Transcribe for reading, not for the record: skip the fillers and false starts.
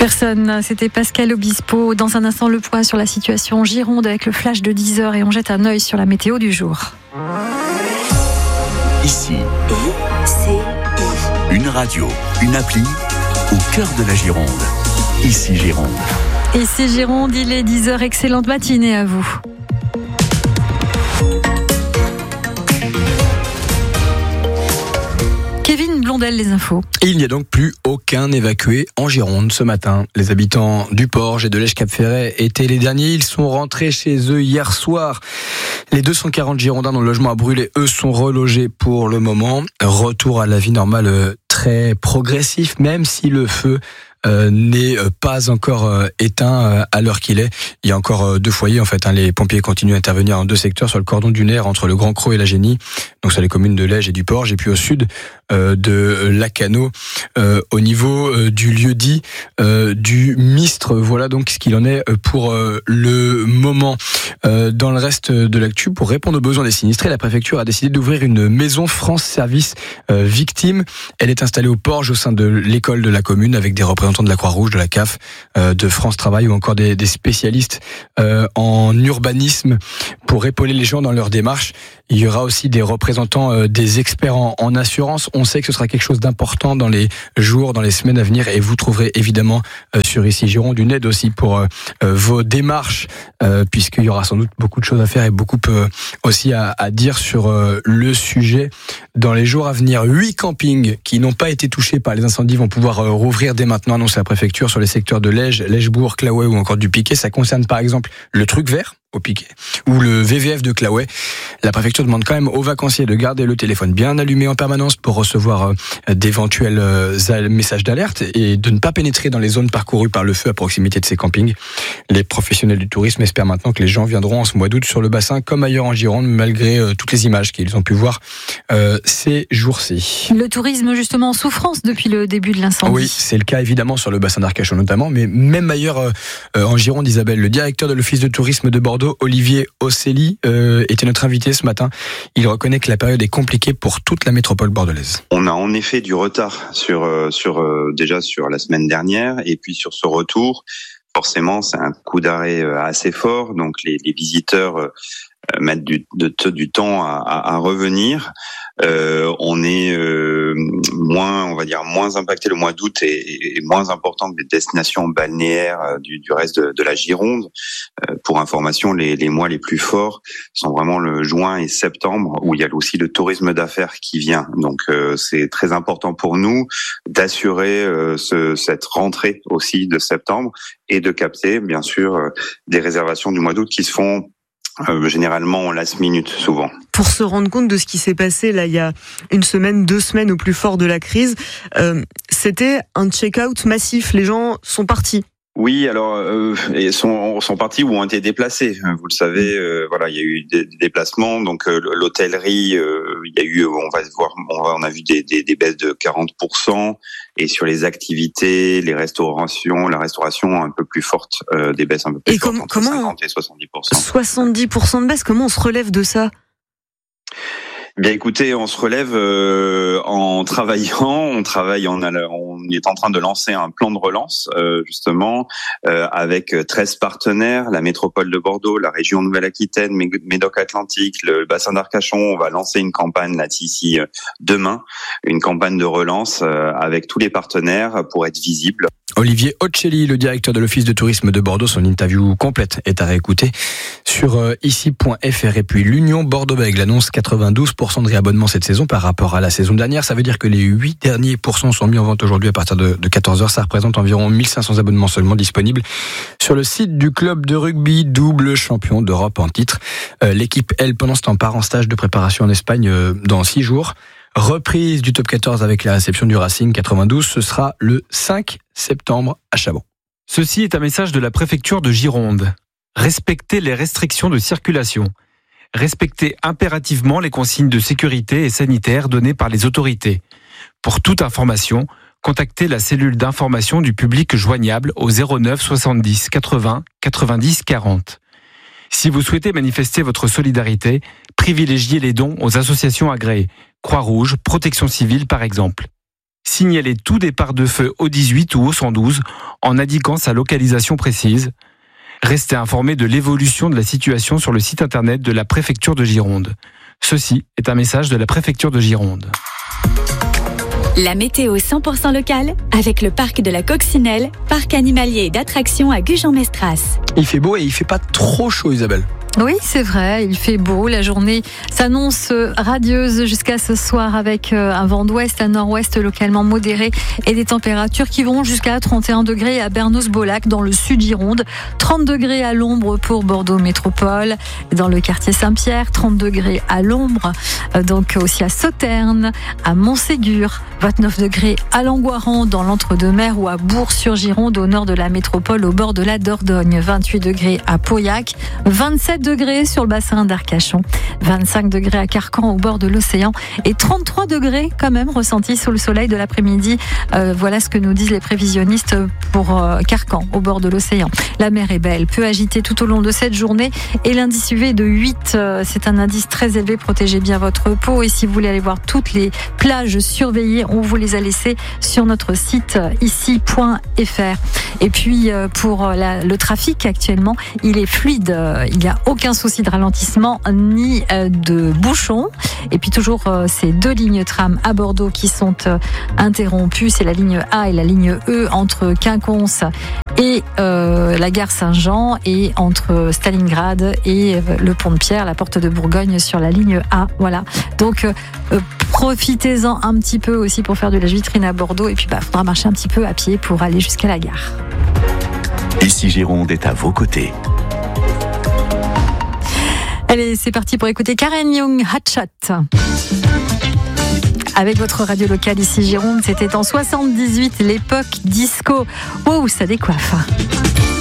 Personne, c'était Pascal Obispo. Dans un instant, le point sur la situation en Gironde avec le flash de 10h et on jette un œil sur la météo du jour. Ici, une radio, une appli au cœur de la Gironde. Ici Gironde. Ici Gironde, il est 10h. Excellente matinée à vous. Kevin Blondel, les infos. Il n'y a donc plus aucun évacué en Gironde ce matin. Les habitants du Porge et de Lèche-Cap-Ferret étaient les derniers. Ils sont rentrés chez eux hier soir. Les 240 Girondins dont le logement a brûlé, eux, sont relogés pour le moment. Retour à la vie normale très progressif, même si le feu n'est pas encore éteint à l'heure qu'il est. Il y a encore 2 foyers en fait. Les pompiers continuent à intervenir dans 2 secteurs sur le cordon dunaire entre le Grand Crau et la Génie. Donc sur les communes de Lège et du Porge, et puis au sud de Lacanau, au niveau du lieu-dit du Mistre. Voilà donc ce qu'il en est pour le moment. Dans le reste de l'actu, pour répondre aux besoins des sinistrés, la préfecture a décidé d'ouvrir une maison France Service Victimes. Elle est installée au Porge au sein de l'école de la commune avec des représentants de la Croix-Rouge, de la CAF, de France Travail ou encore des spécialistes en urbanisme pour épauler les gens dans leur démarche. Il y aura aussi des représentants des experts en assurance. On sait que ce sera quelque chose d'important dans les jours, dans les semaines à venir, et vous trouverez évidemment sur Ici Gironde une aide aussi pour vos démarches, puisqu'il y aura sans doute beaucoup de choses à faire et beaucoup aussi à dire sur le sujet dans les jours à venir. 8 campings qui n'ont pas été touchés par les incendies vont pouvoir rouvrir dès maintenant, annonce la préfecture, sur les secteurs de Lège, Lèchebourg, Claouet ou encore du Piquet. Ça concerne par exemple le Truc Vert au Piquet ou le VVF de Claouet. La préfecture demande quand même aux vacanciers de garder le téléphone bien allumé en permanence pour recevoir d'éventuels messages d'alerte et de ne pas pénétrer dans les zones parcourues par le feu à proximité de ces campings. Les professionnels du tourisme espèrent maintenant que les gens viendront en ce mois d'août sur le bassin comme ailleurs en Gironde, malgré toutes les images qu'ils ont pu voir ces jours-ci. Le tourisme justement en souffrance depuis le début de l'incendie. Oui, c'est le cas évidemment sur le bassin d'Arcachon notamment, mais même ailleurs en Gironde. Isabelle, le directeur de l'office de tourisme de Bordeaux, Olivier Osselli, était notre invité ce matin. Il reconnaît que la période est compliquée pour toute la métropole bordelaise. On a en effet du retard déjà sur la semaine dernière, et puis sur ce retour, forcément c'est un coup d'arrêt assez fort. Donc les visiteurs mettent du temps à revenir. On est moins impacté. Le mois d'août est moins important que les destinations balnéaires du reste de la Gironde. Pour information, les mois les plus forts sont vraiment le juin et septembre, où il y a aussi le tourisme d'affaires qui vient. Donc c'est très important pour nous d'assurer cette rentrée aussi de septembre et de capter bien sûr des réservations du mois d'août qui se font généralement en last minute, souvent. Pour se rendre compte de ce qui s'est passé là il y a 1 semaine, 2 semaines au plus fort de la crise, c'était un check-out massif. Les gens sont partis. Oui, alors sont partis ou ont été déplacés. Vous le savez, il y a eu des déplacements. Donc l'hôtellerie, il y a eu, on a vu des baisses de 40%. Et sur les activités, la restauration un peu plus forte, des baisses un peu plus fortes, entre 50 et 70%. 70% de baisse. Comment on se relève de ça ? Bien écoutez, on se relève en travaillant. On est en train de lancer un plan de relance justement avec 13 partenaires, la métropole de Bordeaux, la région Nouvelle-Aquitaine, Médoc-Atlantique, le bassin d'Arcachon. On va lancer une campagne là d'ici demain, une campagne de relance avec tous les partenaires pour être visible. Olivier Osselli, le directeur de l'office de tourisme de Bordeaux, son interview complète est à réécouter sur ici.fr. Et puis l'Union Bordeaux-Bègles annonce 92% de réabonnement cette saison par rapport à la saison dernière. Ça veut dire que les 8 derniers pourcents sont mis en vente aujourd'hui à partir de 14h. Ça représente environ 1500 abonnements seulement disponibles sur le site du club de rugby, double champion d'Europe en titre. L'équipe, elle, pendant ce temps, part en stage de préparation en Espagne dans 6 jours. Reprise du top 14 avec la réception du Racing 92, ce sera le 5 septembre à Chabon. Ceci est un message de la préfecture de Gironde. Respectez les restrictions de circulation. Respectez impérativement les consignes de sécurité et sanitaires données par les autorités. Pour toute information, contactez la cellule d'information du public joignable au 09 70 80 90 40. Si vous souhaitez manifester votre solidarité, privilégiez les dons aux associations agréées, Croix-Rouge, Protection civile par exemple. Signalez tout départ de feu au 18 ou au 112 en indiquant sa localisation précise. Restez informé de l'évolution de la situation sur le site internet de la préfecture de Gironde. Ceci est un message de la préfecture de Gironde. La météo 100% locale avec le parc de la Coccinelle, parc animalier et d'attractions à Gujan-Mestras. Il fait beau et il fait pas trop chaud, Isabelle. Oui, c'est vrai, il fait beau. La journée s'annonce radieuse jusqu'à ce soir avec un vent d'ouest à nord-ouest localement modéré et des températures qui vont jusqu'à 31 degrés à Bernos-Bolac dans le sud Gironde, 30 degrés à l'ombre pour Bordeaux Métropole, dans le quartier Saint-Pierre, 30 degrés à l'ombre, donc aussi à Sauternes, à Montségur, 29 degrés à Langoiran dans l'Entre-deux-Mers ou à Bourg-sur-Gironde au nord de la métropole au bord de la Dordogne, 28 degrés à Pauillac, 27 degrés sur le bassin d'Arcachon, 25 degrés à Carcan au bord de l'océan et 33 degrés quand même ressentis sous le soleil de l'après-midi. Voilà ce que nous disent les prévisionnistes pour Carcan au bord de l'océan. La mer est belle, peu agitée tout au long de cette journée et l'indice UV est de 8. C'est un indice très élevé, protégez bien votre peau et si vous voulez aller voir toutes les plages surveillées, on vous les a laissées sur notre site ici.fr. Et puis pour le trafic actuellement, il est fluide, il n'y a aucun souci de ralentissement ni de bouchons. Et puis toujours ces deux lignes tram à Bordeaux qui sont interrompues, c'est la ligne A et la ligne E entre Quinconce et la gare Saint-Jean et entre Stalingrad et le pont de Pierre, la porte de Bourgogne sur la ligne A. Voilà. Donc profitez-en un petit peu aussi pour faire de la vitrine à Bordeaux et puis faudra marcher un petit peu à pied pour aller jusqu'à la gare. Ici Gironde est à vos côtés. Allez, c'est parti pour écouter Karen Young, Hot Shot. Avec votre radio locale ici Gironde, c'était en 78, l'époque disco. Wow, ça décoiffe.